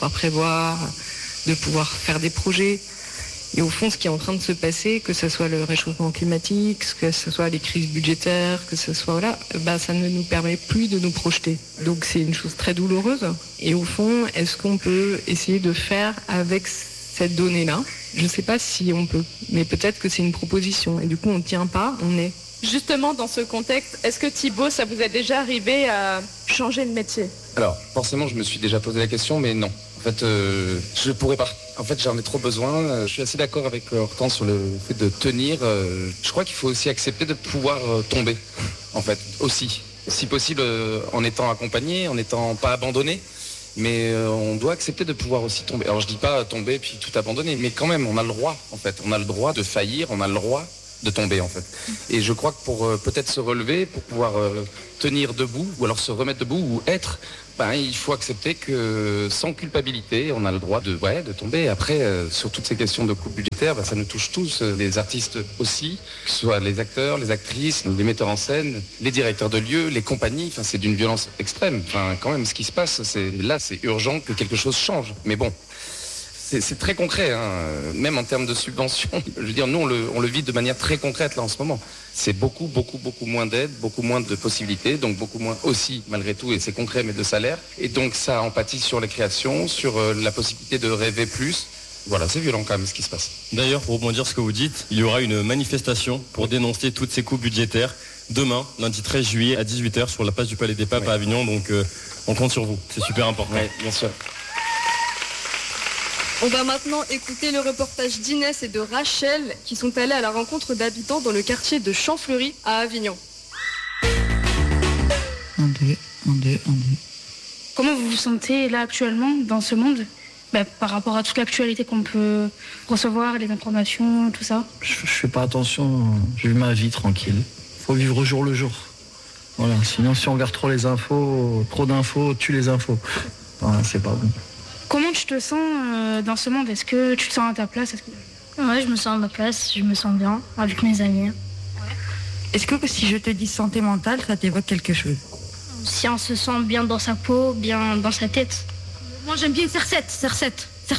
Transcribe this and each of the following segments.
pouvoir prévoir, de pouvoir faire des projets. Et au fond, ce qui est en train de se passer, que ce soit le réchauffement climatique, que ce soit les crises budgétaires, que ce soit ça ne nous permet plus de nous projeter. Donc c'est une chose très douloureuse. Et au fond, est-ce qu'on peut essayer de faire avec cette donnée-là ? Je ne sais pas si on peut, mais peut-être que c'est une proposition. Et du coup, on ne tient pas, on est. Justement, dans ce contexte, est-ce que Thibaut, ça vous est déjà arrivé à changer de métier ? Alors, forcément, je me suis déjà posé la question, mais non. En fait, je pourrais pas. En fait, j'en ai trop besoin. Je suis assez d'accord avec Hortense sur le fait de tenir. Je crois qu'il faut aussi accepter de pouvoir tomber, en fait, aussi. Si possible, en étant accompagné, en n'étant pas abandonné. Mais on doit accepter de pouvoir aussi tomber. Alors, je dis pas tomber puis tout abandonner, mais quand même, on a le droit, en fait. On a le droit de faillir, on a le droit de tomber, en fait. Et je crois que pour peut-être se relever, pour pouvoir tenir debout, ou alors se remettre debout, ou être, il faut accepter que sans culpabilité, on a le droit de tomber. Après, sur toutes ces questions de coupes budgétaires, ça nous touche tous, les artistes aussi, que ce soit les acteurs, les actrices, les metteurs en scène, les directeurs de lieux, les compagnies. C'est d'une violence extrême. Quand même, ce qui se passe, c'est urgent que quelque chose change. Mais bon. C'est très concret, même en termes de subventions. Je veux dire, nous, on le vit de manière très concrète là en ce moment. C'est beaucoup moins d'aide, beaucoup moins de possibilités, donc beaucoup moins aussi, malgré tout, et c'est concret, mais de salaire. Et donc ça empathie sur les créations, sur la possibilité de rêver plus. Voilà, c'est violent quand même ce qui se passe. D'ailleurs, pour rebondir sur ce que vous dites, il y aura une manifestation pour dénoncer toutes ces coupes budgétaires demain, lundi 13 juillet à 18h sur la place du Palais des Papes à Avignon. Donc on compte sur vous, c'est super important. Oui, bien sûr. On va maintenant écouter le reportage d'Inès et de Rachel qui sont allés à la rencontre d'habitants dans le quartier de Champfleury à Avignon. 1, 2. Comment vous vous sentez là actuellement dans ce monde par rapport à toute l'actualité qu'on peut recevoir, les informations, tout ça? Je fais pas attention, je vis ma vie tranquille. Faut vivre au jour le jour. Voilà, sinon si on regarde trop les infos, trop d'infos tue les infos. C'est pas bon. Comment tu te sens dans ce monde? Est-ce que tu te sens à ta place? Ouais, je me sens à ma place, je me sens bien avec mes amis. Ouais. Est-ce que si je te dis santé mentale, ça t'évoque quelque chose? Si on se sent bien dans sa peau, bien dans sa tête. Moi j'aime bien CR7.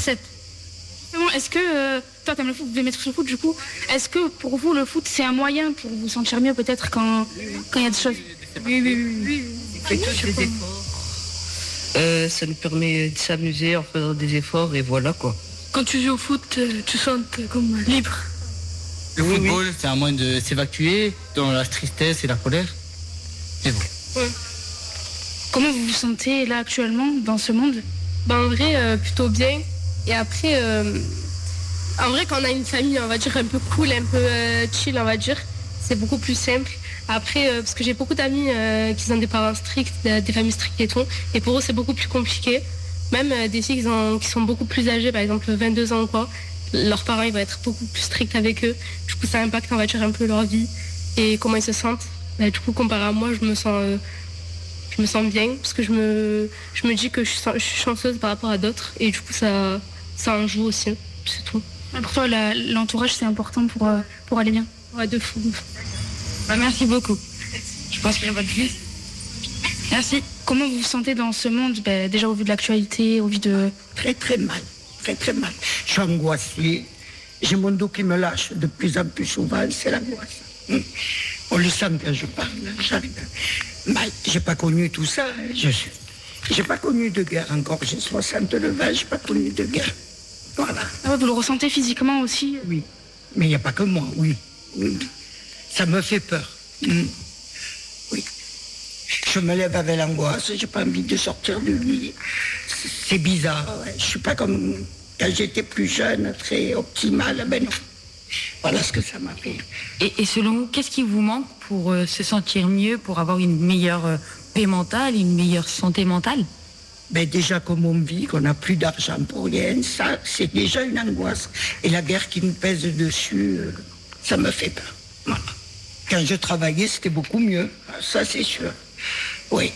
Est-ce que, toi t'aimes le foot, vous devez mettre sur le foot du coup, est-ce que pour vous le foot c'est un moyen pour vous sentir mieux peut-être quand il y a des choses? Oui. Fait tous des efforts. Ça nous permet de s'amuser en faisant des efforts et voilà quoi. Quand tu joues au foot, tu te sens comme libre. Le football, c'est un moyen de s'évacuer dans la tristesse et la colère. Et bon. Ouais. Comment vous vous sentez là actuellement dans ce monde? En vrai, plutôt bien. Et après, en vrai, quand on a une famille, on va dire, un peu cool, un peu chill, on va dire, c'est beaucoup plus simple. Après, parce que j'ai beaucoup d'amis qui ont des parents stricts, des familles strictes et tout, et pour eux c'est beaucoup plus compliqué. Même des filles qui sont beaucoup plus âgées, par exemple 22 ans ou quoi, leurs parents ils vont être beaucoup plus stricts avec eux. Du coup ça impacte, on va dire, un peu leur vie et comment ils se sentent. Du coup comparé à moi, je me sens bien, parce que je me dis que je suis chanceuse par rapport à d'autres, et du coup ça en joue aussi, c'est tout. Pour toi l'entourage c'est important pour aller bien? Ouais, de fou. Merci beaucoup. Je pense qu'il y a votre vie. Merci. Comment vous vous sentez dans ce monde, déjà au vu de l'actualité, au vu de... Très mal. Je suis angoissée. J'ai mon dos qui me lâche de plus en plus souvent, c'est l'angoisse. On le sent quand je parle. J'ai pas connu tout ça. J'ai pas connu de guerre encore. J'ai 69 ans, j'ai pas connu de guerre. Voilà. Ah ouais, vous le ressentez physiquement aussi? Oui. Mais il n'y a pas que moi, oui. Ça me fait peur. Oui. Je me lève avec l'angoisse, j'ai pas envie de sortir du lit. C'est bizarre. Ouais. Je suis pas comme quand j'étais plus jeune, très optimale. Ben non. Voilà ce que ça m'a fait. Et selon vous, qu'est-ce qui vous manque pour se sentir mieux, pour avoir une meilleure paix mentale, une meilleure santé mentale? Déjà comme on vit, qu'on n'a plus d'argent pour rien, ça c'est déjà une angoisse. Et la guerre qui nous pèse dessus, ça me fait peur. Voilà. Quand je travaillais, c'était beaucoup mieux. Ça, c'est sûr. Oui.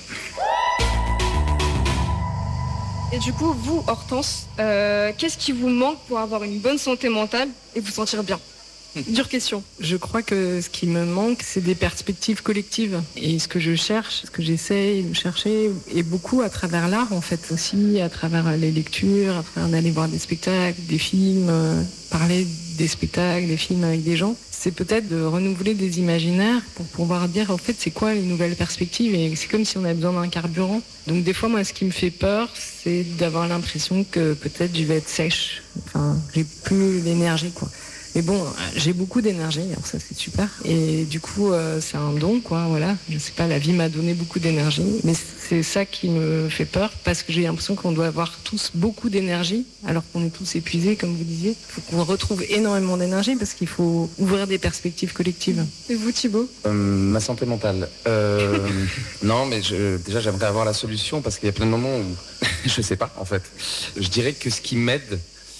Et du coup, vous, Hortense, qu'est-ce qui vous manque pour avoir une bonne santé mentale et vous sentir bien? Dure question. Je crois que ce qui me manque, c'est des perspectives collectives. Et ce que je cherche, ce que j'essaie de chercher, et beaucoup à travers l'art, en fait, aussi, à travers les lectures, à travers d'aller voir des spectacles, des films, parler des spectacles, des films avec des gens, c'est peut-être de renouveler des imaginaires pour pouvoir dire, en fait, c'est quoi les nouvelles perspectives. Et c'est comme si on avait besoin d'un carburant. Donc des fois, moi, ce qui me fait peur, c'est d'avoir l'impression que peut-être je vais être sèche. Enfin, j'ai plus l'énergie, quoi. Mais bon, j'ai beaucoup d'énergie, alors ça c'est super. Et du coup, c'est un don, quoi, voilà. Je sais pas, la vie m'a donné beaucoup d'énergie. Mais c'est ça qui me fait peur, parce que j'ai l'impression qu'on doit avoir tous beaucoup d'énergie, alors qu'on est tous épuisés, comme vous disiez. Il faut qu'on retrouve énormément d'énergie, parce qu'il faut ouvrir des perspectives collectives. Et vous, Thibaut ? Ma santé mentale. Non, mais déjà j'aimerais avoir la solution, parce qu'il y a plein de moments où je sais pas, en fait. Je dirais que ce qui m'aide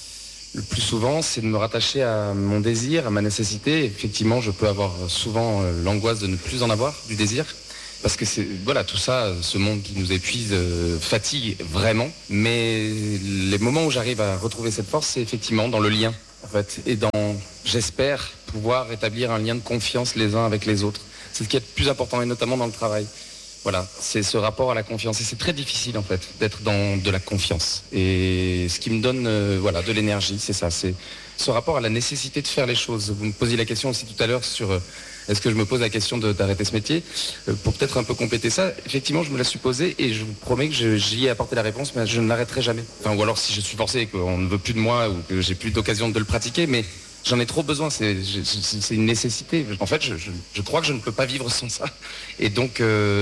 le plus souvent, c'est de me rattacher à mon désir, à ma nécessité. Effectivement, je peux avoir souvent l'angoisse de ne plus en avoir, du désir. Parce que c'est, voilà, tout ça, ce monde qui nous épuise, fatigue vraiment. Mais les moments où j'arrive à retrouver cette force, c'est effectivement dans le lien, en fait. Et j'espère pouvoir établir un lien de confiance les uns avec les autres. C'est ce qui est le plus important, et notamment dans le travail. Voilà, c'est ce rapport à la confiance. Et c'est très difficile, en fait, d'être dans de la confiance. Et ce qui me donne de l'énergie, c'est ça. C'est ce rapport à la nécessité de faire les choses. Vous me posiez la question aussi tout à l'heure sur est-ce que je me pose la question d'arrêter ce métier. Pour peut-être un peu compléter ça, effectivement, je me la suis posée et je vous promets que j'y ai apporté la réponse, mais je ne l'arrêterai jamais. Enfin, ou alors si je suis forcé et qu'on ne veut plus de moi ou que j'ai plus d'occasion de le pratiquer, mais j'en ai trop besoin, c'est une nécessité. En fait, je crois que je ne peux pas vivre sans ça. Et donc,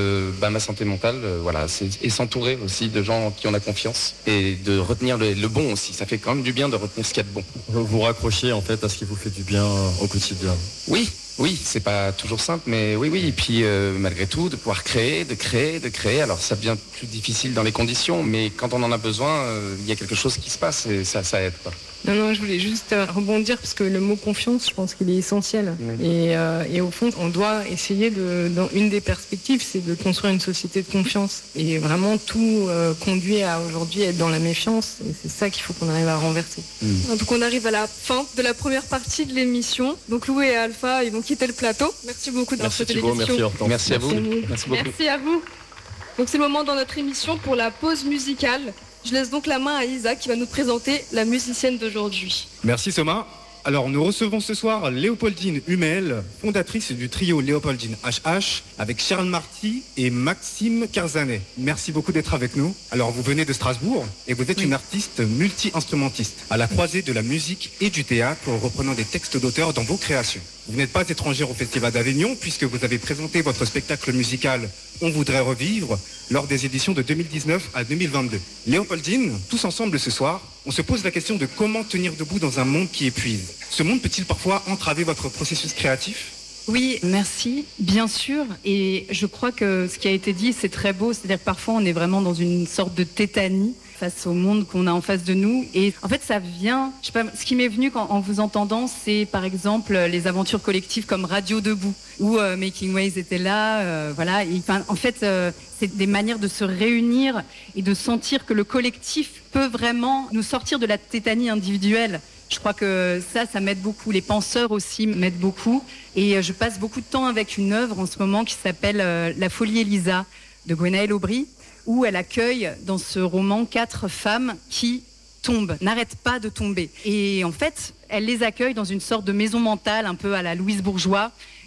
ma santé mentale, et s'entourer aussi de gens qui ont la confiance et de retenir le bon aussi. Ça fait quand même du bien de retenir ce qu'il y a de bon. Vous raccrochez en fait à ce qui vous fait du bien au quotidien. Oui, c'est pas toujours simple, mais oui. Et puis, malgré tout, de pouvoir créer. Alors, ça devient plus difficile dans les conditions, mais quand on en a besoin, il y a quelque chose qui se passe et ça aide, quoi. Non, je voulais juste rebondir parce que le mot confiance, je pense qu'il est essentiel. Oui. Et au fond, on doit essayer dans une des perspectives, c'est de construire une société de confiance. Et vraiment, tout conduit à aujourd'hui être dans la méfiance. Et c'est ça qu'il faut qu'on arrive à renverser. Donc on arrive à la fin de la première partie de l'émission. Donc Lou et Alpha, ils vont quitter le plateau. Merci beaucoup d'avoir fait l'émission. Merci Hortense. Merci à vous. Merci beaucoup. Merci à vous. Donc c'est le moment dans notre émission pour la pause musicale. Je laisse donc la main à Isa qui va nous présenter la musicienne d'aujourd'hui. Merci Soma. Alors nous recevons ce soir Léopoldine Hummel, fondatrice du trio Léopoldine HH, avec Sharon Marty et Maxime Kerzanet. Merci beaucoup d'être avec nous. Alors vous venez de Strasbourg et vous êtes une artiste multi-instrumentiste, à la croisée de la musique et du théâtre, reprenant des textes d'auteurs dans vos créations. Vous n'êtes pas étrangère au Festival d'Avignon puisque vous avez présenté votre spectacle musical On voudrait revivre lors des éditions de 2019 à 2022. Léopoldine, tous ensemble ce soir, on se pose la question de comment tenir debout dans un monde qui épuise. Ce monde peut-il parfois entraver votre processus créatif ? Oui, merci, bien sûr. Et je crois que ce qui a été dit, c'est très beau. C'est-à-dire que parfois, on est vraiment dans une sorte de tétanie face au monde qu'on a en face de nous. Et en fait, ça vient... Je sais pas, ce qui m'est venu en vous entendant, c'est par exemple les aventures collectives comme Radio Debout, où Making Ways était là. Voilà. Et, en fait, c'est des manières de se réunir et de sentir que le collectif peut vraiment nous sortir de la tétanie individuelle. Je crois que ça m'aide beaucoup. Les penseurs aussi m'aident beaucoup. Et je passe beaucoup de temps avec une œuvre en ce moment qui s'appelle La Folie Elisa de Gwenaëlle Aubry, où elle accueille dans ce roman 4 femmes qui tombent, n'arrêtent pas de tomber. Et en fait, elle les accueille dans une sorte de maison mentale, un peu à la Louise Bourgeois.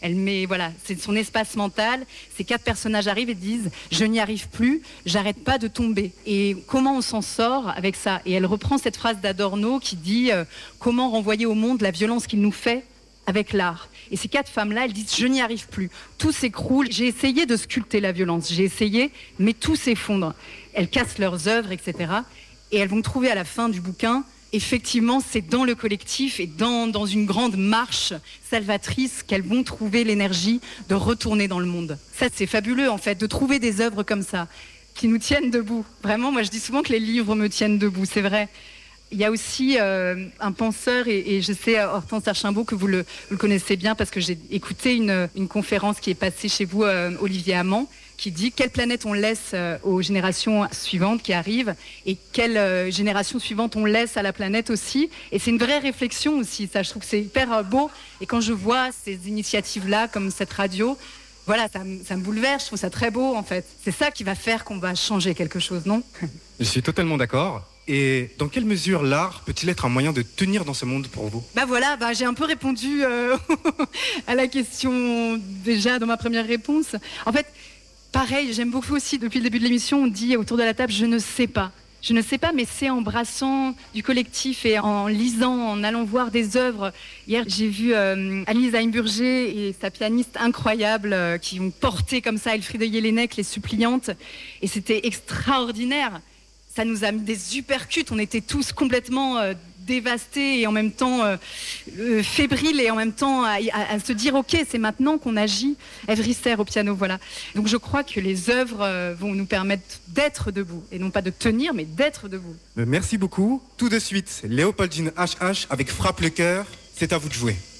C'est son espace mental. Ces 4 personnages arrivent et disent « Je n'y arrive plus, j'arrête pas de tomber ». Et comment on s'en sort avec ça ? Et elle reprend cette phrase d'Adorno qui dit « Comment renvoyer au monde la violence qu'il nous fait avec l'art ?» Et ces 4 femmes-là, elles disent « Je n'y arrive plus, tout s'écroule, j'ai essayé de sculpter la violence, j'ai essayé, mais tout s'effondre. » Elles cassent leurs œuvres, etc. Et elles vont trouver à la fin du bouquin, effectivement, c'est dans le collectif et dans une grande marche salvatrice qu'elles vont trouver l'énergie de retourner dans le monde. Ça, c'est fabuleux, en fait, de trouver des œuvres comme ça, qui nous tiennent debout. Vraiment, moi, je dis souvent que les livres me tiennent debout, c'est vrai. Il y a aussi un penseur, et je sais, Hortense Archimbaud, que vous le connaissez bien, parce que j'ai écouté une conférence qui est passée chez vous, Olivier Amand, qui dit quelle planète on laisse aux générations suivantes qui arrivent et quelle génération suivante on laisse à la planète aussi. Et c'est une vraie réflexion aussi, ça, je trouve que c'est hyper beau. Et quand je vois ces initiatives-là, comme cette radio, voilà, ça me bouleverse, je trouve ça très beau en fait. C'est ça qui va faire qu'on va changer quelque chose, non? Je suis totalement d'accord. Et dans quelle mesure l'art peut-il être un moyen de tenir dans ce monde pour vous? Voilà, j'ai un peu répondu à la question déjà dans ma première réponse. En fait, pareil, j'aime beaucoup aussi, depuis le début de l'émission, on dit autour de la table, je ne sais pas. Je ne sais pas, mais c'est en brassant du collectif et en lisant, en allant voir des œuvres. Hier, j'ai vu Agnès Heimburger et sa pianiste incroyable qui ont porté comme ça Elfriede Jelinek, Les Suppliantes. Et c'était extraordinaire. Ça nous a mis des uppercuts. On était tous complètement dévastés et en même temps fébriles et en même temps à se dire ok, c'est maintenant qu'on agit. Ève Risser au piano, voilà. Donc je crois que les œuvres vont nous permettre d'être debout et non pas de tenir, mais d'être debout. Merci beaucoup. Tout de suite, Léopoldine HH avec Frappe le cœur. C'est à vous de jouer.